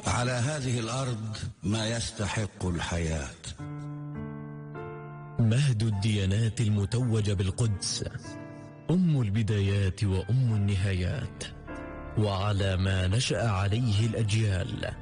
على هذه الأرض ما يستحق الحياة. مهد الديانات المتوج بالقدس، أم البدايات وأم النهايات، وعلى ما نشأ عليه الأجيال